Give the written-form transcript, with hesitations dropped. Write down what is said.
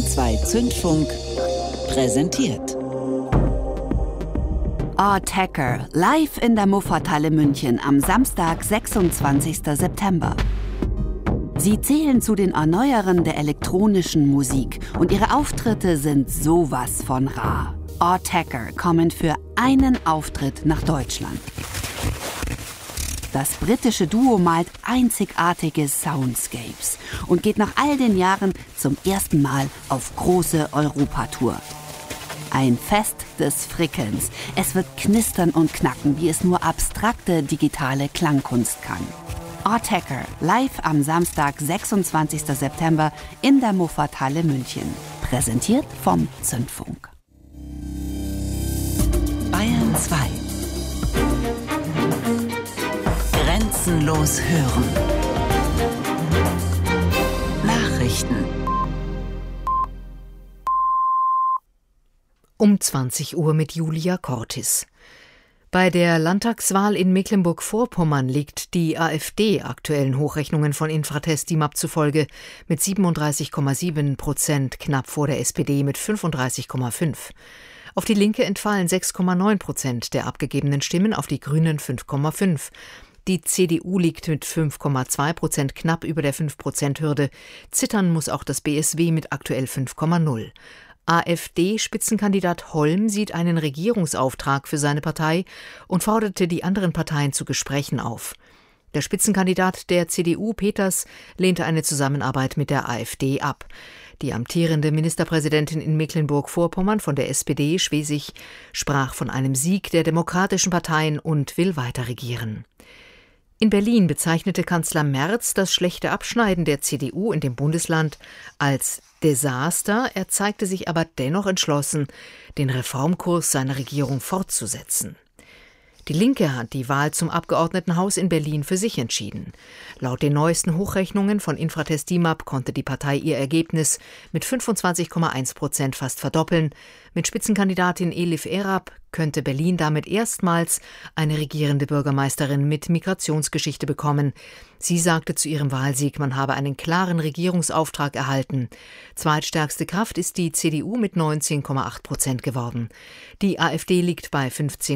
Bayern 2 Zündfunk präsentiert. Attacker, live in der Muffathalle München am Samstag, 26. September. Sie zählen zu den Erneuerern der elektronischen Musik und ihre Auftritte sind sowas von rar. Attacker kommen für einen Auftritt nach Deutschland. Das britische Duo malt einzigartige Soundscapes und geht nach all den Jahren zum ersten Mal auf große Europatour. Ein Fest des Frickelns. Es wird knistern und knacken, wie es nur abstrakte digitale Klangkunst kann. Attacker, live am Samstag, 26. September in der Muffathalle München. Präsentiert vom Zündfunk. Bayern 2. Grenzenlos hören. Nachrichten. Um 20 Uhr mit Julia Cortis. Bei der Landtagswahl in Mecklenburg-Vorpommern liegt die AfD aktuellen Hochrechnungen von Infratest DIMAP zufolge mit 37,7% knapp vor der SPD mit 35,5%. Auf die Linke entfallen 6,9% der abgegebenen Stimmen, auf die Grünen 5,5%. Die CDU liegt mit 5,2% knapp über der 5%-Hürde. Zittern muss auch das BSW mit aktuell 5,0%. AfD-Spitzenkandidat Holm sieht einen Regierungsauftrag für seine Partei und forderte die anderen Parteien zu Gesprächen auf. Der Spitzenkandidat der CDU, Peters, lehnte eine Zusammenarbeit mit der AfD ab. Die amtierende Ministerpräsidentin in Mecklenburg-Vorpommern von der SPD, Schwesig, sprach von einem Sieg der demokratischen Parteien und will weiter regieren. In Berlin bezeichnete Kanzler Merz das schlechte Abschneiden der CDU in dem Bundesland als Desaster. Er zeigte sich aber dennoch entschlossen, den Reformkurs seiner Regierung fortzusetzen. Die Linke hat die Wahl zum Abgeordnetenhaus in Berlin für sich entschieden. Laut den neuesten Hochrechnungen von Infratest DIMAP konnte die Partei ihr Ergebnis mit 25,1% fast verdoppeln. Mit Spitzenkandidatin Elif Erab könnte Berlin damit erstmals eine regierende Bürgermeisterin mit Migrationsgeschichte bekommen. Sie sagte zu ihrem Wahlsieg, man habe einen klaren Regierungsauftrag erhalten. Zweitstärkste Kraft ist die CDU mit 19,8% geworden. Die AfD liegt bei 15,5%.